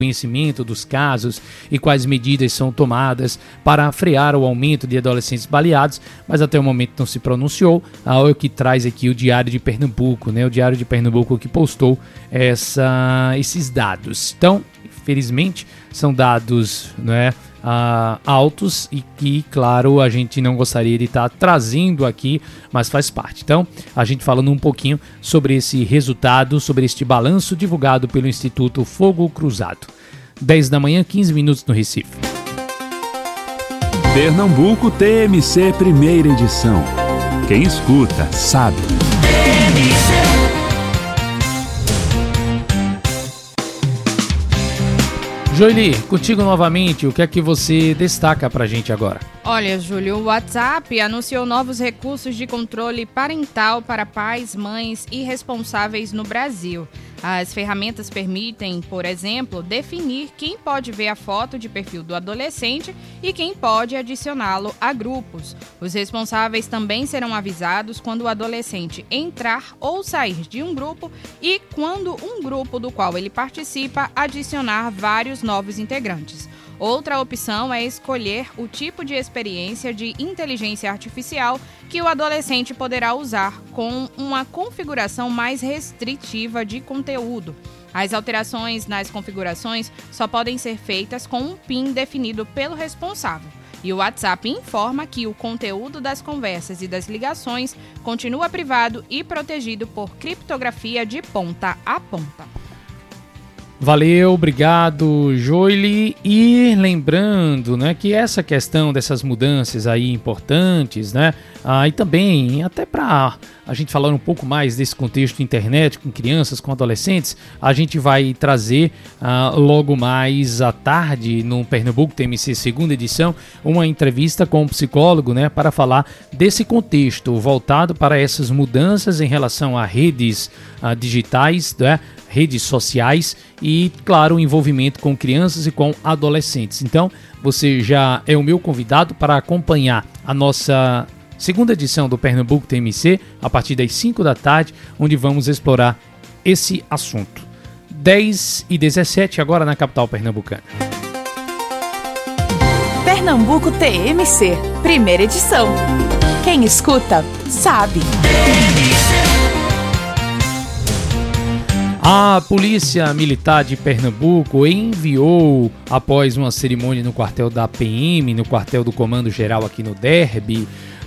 conhecimento dos casos e quais medidas são tomadas para frear o aumento de adolescentes baleados, mas até o momento não se pronunciou. É o que traz aqui o Diário de Pernambuco, né? O Diário de Pernambuco que postou esses dados. Então, infelizmente, são dados, né, altos e que, claro, a gente não gostaria de estar trazendo aqui, mas faz parte. Então, a gente falando um pouquinho sobre esse resultado, sobre este balanço divulgado pelo Instituto Fogo Cruzado. 10 da manhã, 15 minutos no Recife. Pernambuco TMC, primeira edição. Quem escuta, sabe. Joeli, contigo novamente, o que é que você destaca pra gente agora? Olha, Júlio, o WhatsApp anunciou novos recursos de controle parental para pais, mães e responsáveis no Brasil. As ferramentas permitem, por exemplo, definir quem pode ver a foto de perfil do adolescente e quem pode adicioná-lo a grupos. Os responsáveis também serão avisados quando o adolescente entrar ou sair de um grupo e quando um grupo do qual ele participa adicionar vários novos integrantes. Outra opção é escolher o tipo de experiência de inteligência artificial que o adolescente poderá usar com uma configuração mais restritiva de conteúdo. As alterações nas configurações só podem ser feitas com um PIN definido pelo responsável. E o WhatsApp informa que o conteúdo das conversas e das ligações continua privado e protegido por criptografia de ponta a ponta. Valeu, obrigado, Joeli. E lembrando, né, que essa questão dessas mudanças aí importantes, né, e também até para a gente falar um pouco mais desse contexto de internet com crianças, com adolescentes, a gente vai trazer logo mais à tarde no Pernambuco TMC segunda edição uma entrevista com um psicólogo, né, para falar desse contexto voltado para essas mudanças em relação a redes digitais, né, redes sociais e, claro, o envolvimento com crianças e com adolescentes. Então, você já é o meu convidado para acompanhar a nossa segunda edição do Pernambuco TMC, a partir das 5 da tarde, onde vamos explorar esse assunto. 10h17 agora na capital pernambucana. Pernambuco TMC, primeira edição. Quem escuta, sabe. A Polícia Militar de Pernambuco enviou, após uma cerimônia no quartel da PM, no quartel do Comando Geral aqui no Derby,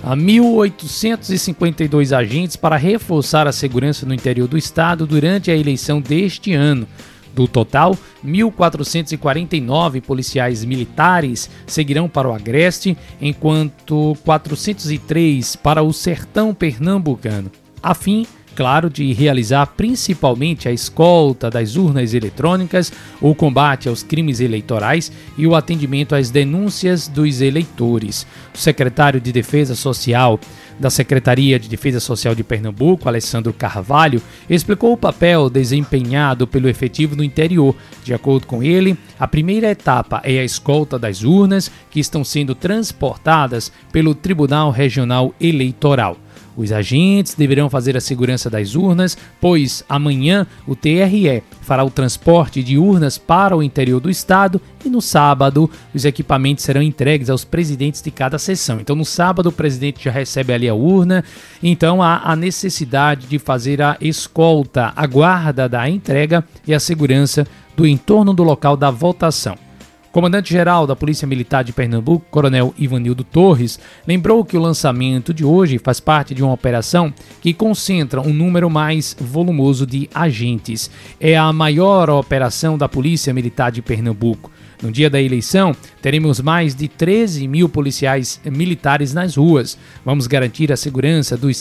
1.852 agentes para reforçar a segurança no interior do estado durante a eleição deste ano. Do total, 1.449 policiais militares seguirão para o Agreste, enquanto 403 para o Sertão Pernambucano, a fim, claro, de realizar principalmente a escolta das urnas eletrônicas, o combate aos crimes eleitorais e o atendimento às denúncias dos eleitores. O secretário de Defesa Social da Secretaria de Defesa Social de Pernambuco, Alessandro Carvalho, explicou o papel desempenhado pelo efetivo no interior. De acordo com ele, a primeira etapa é a escolta das urnas que estão sendo transportadas pelo Tribunal Regional Eleitoral. Os agentes deverão fazer a segurança das urnas, pois amanhã o TRE fará o transporte de urnas para o interior do estado e no sábado os equipamentos serão entregues aos presidentes de cada seção. Então no sábado o presidente já recebe ali a urna, então há a necessidade de fazer a escolta, a guarda da entrega e a segurança do entorno do local da votação. O comandante-geral da Polícia Militar de Pernambuco, Coronel Ivanildo Torres, lembrou que o lançamento de hoje faz parte de uma operação que concentra um número mais volumoso de agentes. É a maior operação da Polícia Militar de Pernambuco. No dia da eleição, teremos mais de 13 mil policiais militares nas ruas. Vamos garantir a segurança dos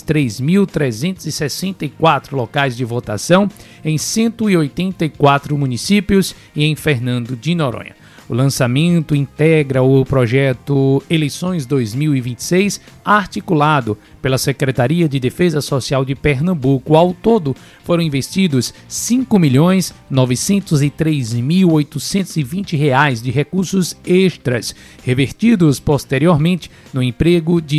3.364 locais de votação em 184 municípios e em Fernando de Noronha. O lançamento integra o projeto Eleições 2026, articulado pela Secretaria de Defesa Social de Pernambuco. Ao todo, foram investidos R$ 5.903.820 de recursos extras, revertidos posteriormente no emprego de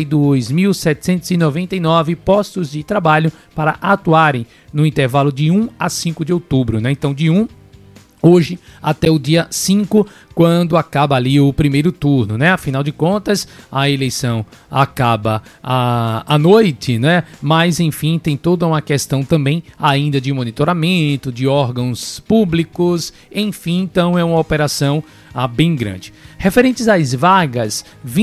32.799 postos de trabalho para atuarem no intervalo de 1 a 5 de outubro. Então, de 1 hoje até o dia 5, quando acaba ali o primeiro turno, né? Afinal de contas, a eleição acaba à noite, né? Mas, enfim, tem toda uma questão também ainda de monitoramento, de órgãos públicos, enfim, então é uma operação bem grande. Referentes às vagas,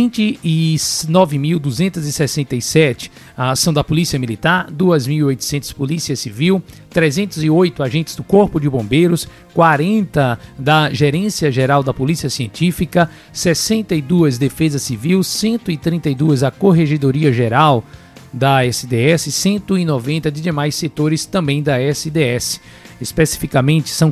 29.267 são da Polícia Militar, 2.800 Polícia Civil, 308 agentes do Corpo de Bombeiros, 40 da Gerência Geral da Polícia Científica, 62 Defesa Civil, 132 a Corregedoria Geral da SDS, 190 de demais setores também da SDS. Especificamente, são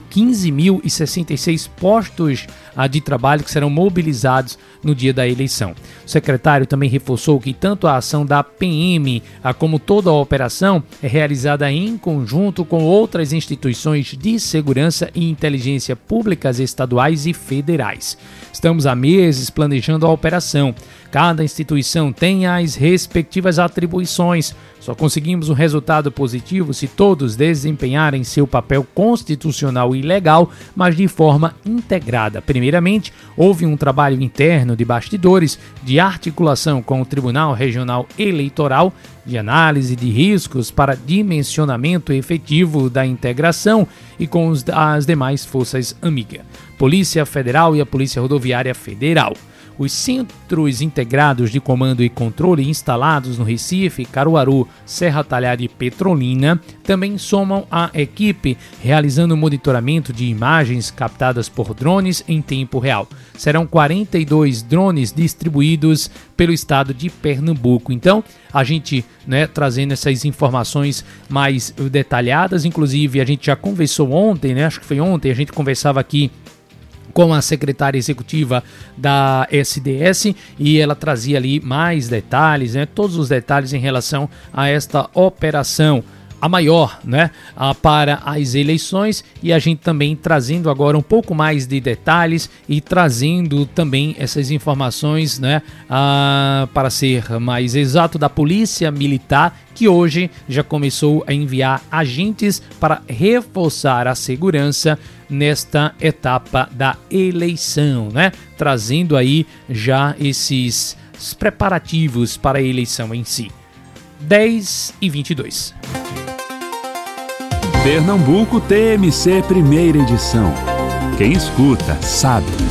15.066 postos de trabalho que serão mobilizados no dia da eleição. O secretário também reforçou que tanto a ação da PM como toda a operação é realizada em conjunto com outras instituições de segurança e inteligência públicas estaduais e federais. Estamos há meses planejando a operação. Cada instituição tem as respectivas atribuições. Só conseguimos um resultado positivo se todos desempenharem seu papel constitucional e legal, mas de forma integrada. Primeiramente, houve um trabalho interno de bastidores, de articulação com o Tribunal Regional Eleitoral, de análise de riscos para dimensionamento efetivo da integração e com as demais forças amigas, Polícia Federal e a Polícia Rodoviária Federal. Os centros integrados de comando e controle instalados no Recife, Caruaru, Serra Talhada e Petrolina também somam a equipe, realizando monitoramento de imagens captadas por drones em tempo real. Serão 42 drones distribuídos pelo estado de Pernambuco. Então, a gente, trazendo essas informações mais detalhadas, inclusive a gente já conversou ontem, acho que foi ontem, a gente conversava aqui com a secretária executiva da SDS e ela trazia ali mais detalhes, todos os detalhes em relação a esta operação, a maior, para as eleições, e a gente também trazendo agora um pouco mais de detalhes e trazendo também essas informações, para ser mais exato, da Polícia Militar, que hoje já começou a enviar agentes para reforçar a segurança nesta etapa da eleição, trazendo aí já esses preparativos para a eleição em si. 10h22. Pernambuco TMC, primeira edição. Quem escuta, sabe.